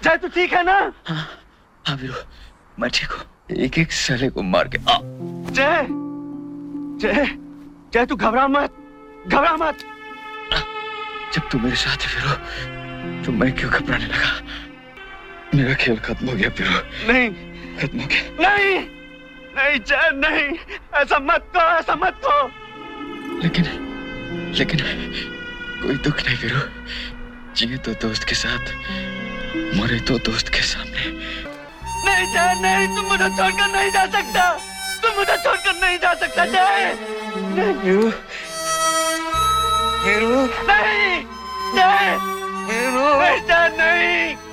जय तू ठीक है ना? हाँ वीरू, मैं ठीक हूँ। एक एक साले को मार के जय जय जय तू घबरा मत, घबरा मत। जब तू मेरे साथ है वीरू, तो मैं क्यों घबराने लगा? मेरा खेल खत्म हो गया वीरू। नहीं, खत्म हो गया। नहीं नहीं जय नहीं, ऐसा मत कहो, ऐसा मत कहो। लेकिन कोई दुख नहीं वीरू। जिए तो दोस्त के साथ, मरे तो दोस्त के सामने। नहीं जय नहीं, तुम मुझे छोड़कर नहीं जा सकता, तुम मुझे छोड़कर नहीं जा सकता जय। वीरू, वीरू, नहीं जय, वीरू, जय नहीं।